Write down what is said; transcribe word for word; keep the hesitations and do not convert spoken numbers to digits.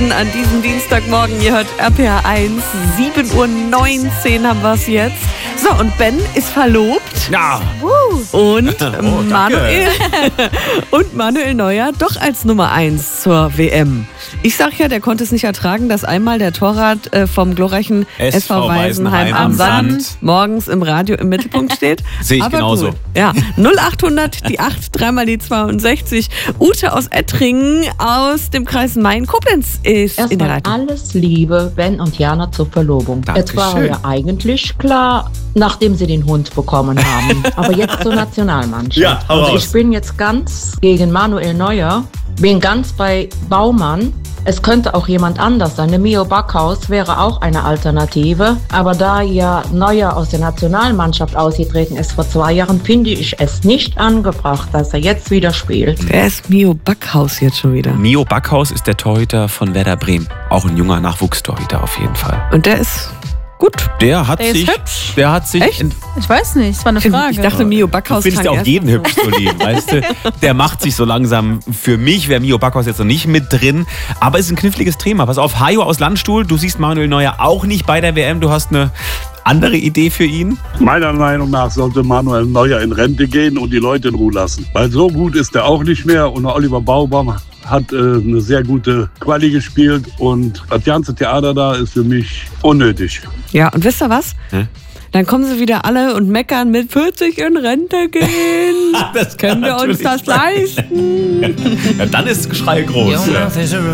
Nachrichten an diesem Dienstagmorgen. Ihr hört R P R eins, sieben Uhr neunzehn haben wir es jetzt. So, und Ben ist verlobt. Ja. Und Oh, Manuel und Manuel Neuer doch als Nummer eins zur W M. Ich sag ja, der konnte es nicht ertragen, dass einmal der Torwart äh, vom glorreichen S V Weisenheim am Sand morgens im Radio im Mittelpunkt steht. Sehe ich Aber genauso. Gut. Ja, null achthundert, die acht, dreimal die zweiundsechzig. Ute aus Ettringen aus dem Kreis Main-Koblenz ist in der Erstmal Leitung. alles Liebe, Ben und Jana zur Verlobung. Es war Dankeschön. ja eigentlich klar, nachdem sie den Hund bekommen haben. Aber jetzt zur Nationalmannschaft. Ja, hau also raus. ich bin jetzt ganz gegen Manuel Neuer, bin ganz bei Baumann. Es könnte auch jemand anders sein. Der Mio Backhaus wäre auch eine Alternative. Aber da ja Neuer aus der Nationalmannschaft ausgetreten ist vor zwei Jahren, finde ich es nicht angebracht, dass er jetzt wieder spielt. Wer ist Mio Backhaus jetzt schon wieder? Mio Backhaus ist der Torhüter von Werder Bremen. Auch ein junger Nachwuchstorhüter auf jeden Fall. Und der ist gut. Der hat Der ist sich, hübsch. der hat sich, Echt? in, Ich weiß nicht, es war eine Frage. Ich dachte, Mio du Backhaus findest ja klang auch jeden erst mal hübsch, so lieb, weißt du? Der macht sich so langsam. Für mich wäre Mio Backhaus jetzt noch nicht mit drin, aber es ist ein kniffliges Thema. Pass auf, Hajo aus Landstuhl, du siehst Manuel Neuer auch nicht bei der W M. Du hast eine andere Idee für ihn? Meiner Meinung nach sollte Manuel Neuer in Rente gehen und die Leute in Ruhe lassen. Weil so gut ist er auch nicht mehr und Oliver Baumann hat äh, eine sehr gute Quali gespielt und das ganze Theater da ist für mich unnötig. Ja, und wisst ihr was? Hä? Dann kommen sie wieder alle und meckern mit vierzig in Rente gehen. Das Können wir uns das leisten? Ja, dann ist das Geschrei groß. Ja.